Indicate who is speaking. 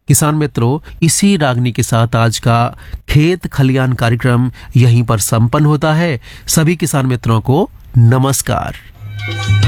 Speaker 1: किसान मित्रों, इसी रागनी के साथ आज का खेत खलियान कार्यक्रम यहीं पर संपन्न होता है। सभी किसान मित्रों को नमस्कार।